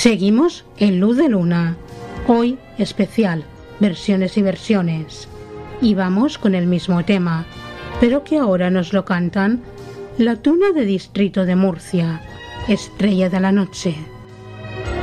Seguimos en Luz de Luna, hoy especial, versiones y versiones. Y vamos con el mismo tema, pero que ahora nos lo cantan La Tuna de Distrito de Murcia, Estrella de la Noche.